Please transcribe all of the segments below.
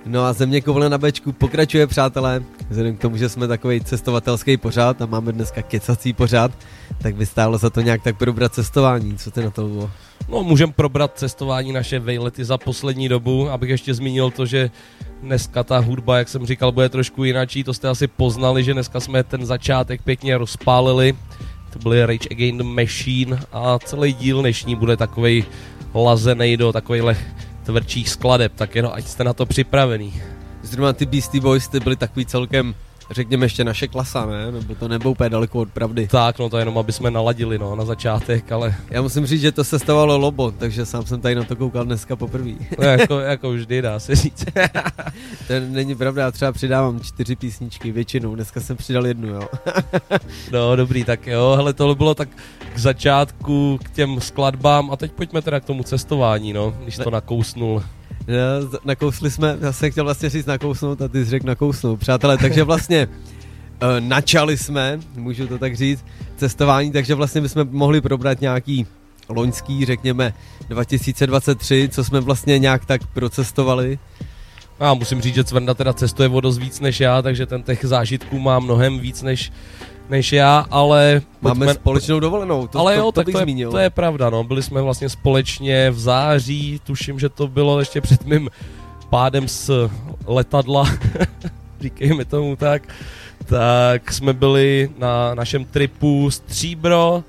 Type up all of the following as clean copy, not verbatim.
No a Zeměkoule na Bčku pokračuje, přátelé. Vzhledem k tomu, že jsme takový cestovatelský pořád a máme dneska kecací pořád, tak by stálo za to nějak tak probrat cestování. Co ty na to bylo? No, můžeme probrat cestování naše vejlety za poslední dobu, abych ještě zmínil to, že dneska ta hudba, jak jsem říkal, bude trošku jinačí, to jste asi poznali, že dneska jsme ten začátek pěkně rozpálili. To byly Rage Against the Machine a celý díl dnešní bude takovej lazenej do takovejhle tvrdších skladeb, tak jenom ať jste na to připravený. Zrovna ty Beastie Boys ty byly takový celkem, řekněme, ještě naše klasa, ne? Nebo to nebylo úplně daleko od pravdy. Tak, no to jenom, aby jsme naladili, no, na začátek, ale... Já musím říct, že to sestavovalo Lobo, takže sám jsem tady na to koukal dneska poprvé. No, jako vždy, dá se říct. To není pravda, já třeba přidávám 4 písničky většinou, dneska jsem přidal 1, jo. No, dobrý, tak jo, hele, tohle bylo tak k začátku, k těm skladbám a teď pojďme teda k tomu cestování, no, když to nakousnul. Nakousli jsme, já jsem chtěl vlastně říct nakousnout a ty jsi řekl nakousnout, přátelé, takže vlastně načali jsme, můžu to tak říct, cestování, takže vlastně bychom mohli probrat nějaký loňský, řekněme 2023, co jsme vlastně nějak tak procestovali. Já musím říct, že Cvrnda teda cestuje o dost víc než já, takže ten těch zážitků má mnohem víc než já, ale... Máme společnou dovolenou, ale jo, to tak bych zmínil. To je pravda, no, byli jsme vlastně společně v září, tuším, že to bylo ještě před mým pádem z letadla, říkejme tomu tak jsme byli na našem tripu Stříbro,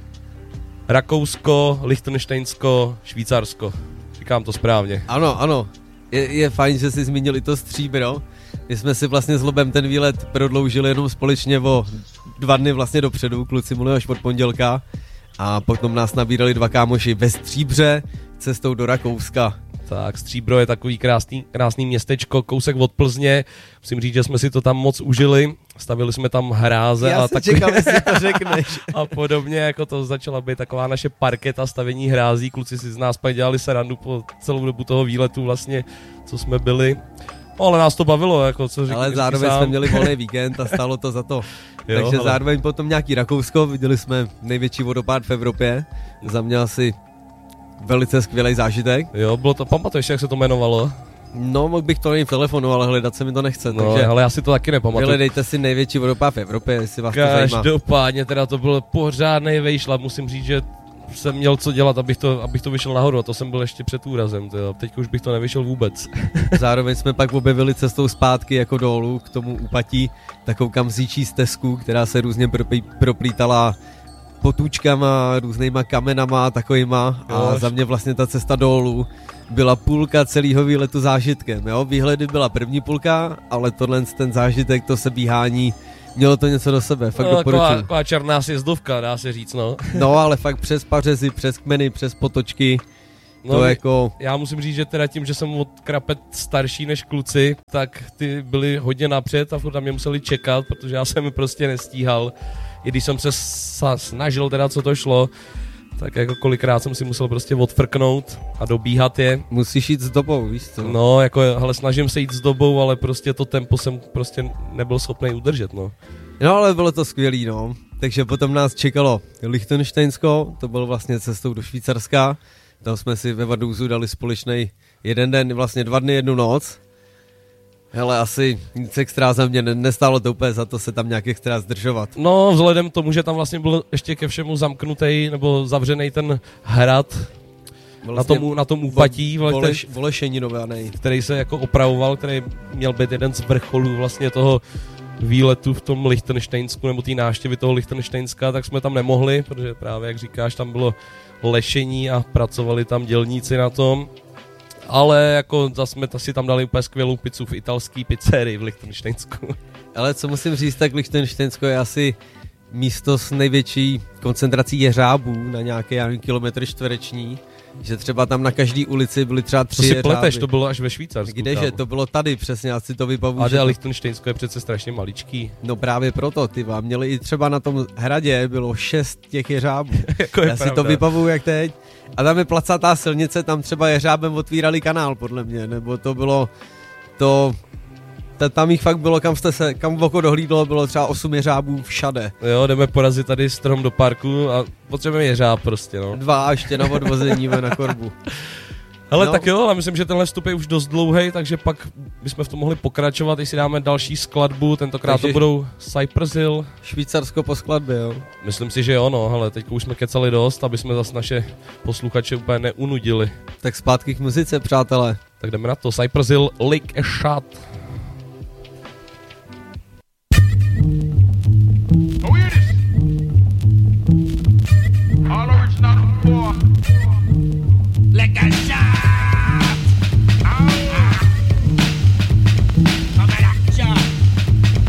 Rakousko, Lichtenštejnsko, Švýcarsko. Říkám to správně. Ano. Je fajn, že jsi zmínil i to Stříbro. My jsme si vlastně s Lobem ten výlet prodloužili jenom společně o 2 dny vlastně dopředu, kluci mluvili až od pondělka a potom nás nabírali 2 kámoši ve Stříbře cestou do Rakouska. Tak, Stříbro je takový krásný městečko, kousek od Plzně. Musím říct, že jsme si to tam moc užili. Stavili jsme tam hráze a takový... čekám, jestli to řekneš. A podobně, jako to začala být taková naše parketa stavění hrází. Kluci si z nás pak dělali srandu po celou dobu toho výletu vlastně, co jsme byli. No, ale nás to bavilo, jako co říkám. Ale zároveň jsme měli volný víkend a stálo to za to. Jo, takže hele. zároveň potom nějaký Rakousko, viděli jsme největší vodopád v Evropě. Za mě asi velice skvělý zážitek. Jo, bylo to, pamatuješ, jak se to jmenovalo? No, mohl bych to najít v telefonu, ale hledat se mi to nechce. No, takže ale já si to taky nepamatuju. Vyhledejte si největší vodopád v Evropě, jestli vás to zajímá. Každopádně teda to byl pořádnej vejšlap, musím říct, že jsem měl co dělat, abych to vyšel nahoru a to jsem byl ještě před úrazem, teď už bych to nevyšel vůbec. Zároveň jsme pak objevili cestou zpátky jako dolů k tomu úpatí takovou kamzíčí stezku, která se různě proplítala potůčkama, různýma kamenama a takovýma a za mě vlastně ta cesta dolů byla půlka celého výletu zážitkem, jo? Výhledy byla první půlka, ale tohle ten zážitek, to sebíhání, mělo to něco do sebe, fakt doporučuji. Taková černá sjezdovka, dá se říct, no. No, ale fakt přes pařezy, přes kmeny, přes potočky, to jako... Já musím říct, že teda tím, že jsem od krapet starší než kluci, tak ty byli hodně napřed a furt tam mě museli čekat, protože já jsem prostě nestíhal. I když jsem se snažil teda, co to šlo, tak jako kolikrát jsem si musel prostě odfrknout a dobíhat je. Musíš jít s dobou, víš co? No, jako, hele, snažím se jít s dobou, ale prostě to tempo jsem prostě nebyl schopný udržet, no. No, ale bylo to skvělý, no. Takže potom nás čekalo Lichtenštejnsko, to bylo vlastně cestou do Švýcarska. Tam jsme si ve Vadouzu dali společný 1 den, vlastně 2 dny, 1 noc. Hele, asi nic extra za mě, nestálo to úplně za to se tam nějak extra zdržovat. No, vzhledem k tomu, že tam vlastně byl ještě ke všemu zamknutý nebo zavřený ten hrad vlastně na tom úpatí, Volešeninovaný, který se jako opravoval, který měl být jeden z vrcholů vlastně toho výletu v tom Lichtenštejnsku nebo té návštěvy toho Lichtenštejnska, tak jsme tam nemohli, protože právě, jak říkáš, tam bylo lešení a pracovali tam dělníci na tom. Ale jako zase jsme si tam dali úplně skvělou pizzu v italský pizzerii v Lichtenštejnsku. Ale co musím říct, tak Lichtenštejnsko je asi místo s největší koncentrací jeřábů na nějaký kilometr čtvereční, že třeba tam na každý ulici byly třeba 3 jeřáby. To si pleteš, to bylo až ve Švýcarsku. Kdeže, to bylo tady přesně, já si to vybavuju. A Lichtenštejnsko je přece strašně maličký. No právě proto, tyva, měli i třeba na tom hradě, bylo 6 těch jeřábů. Jako já si to vybavuju jak teď. A tam je placatá silnice, tam třeba jeřábem otvírali kanál, podle mě, nebo to bylo to... Tam jich fakt bylo, kam oko dohlídlo, bylo třeba 8 jeřábů všade. Jo, jdeme porazit tady strom do parku a potřebujeme jeřáb prostě, no. 2 a ještě na odvození na korbu. Hele, tak jo, ale myslím, že tenhle vstup je už dost dlouhý, takže pak bychom v tom mohli pokračovat, když si dáme další skladbu, tentokrát takže to budou Cypress Hill. Švýcarsko po skladbě, jo? Myslím si, že jo, no, hele, teď už jsme kecali dost, aby jsme zase naše posluchače úplně neunudili. Tak zpátky k muzice, přátelé. Tak jdeme na to, Cypress Hill, Lick a Shot.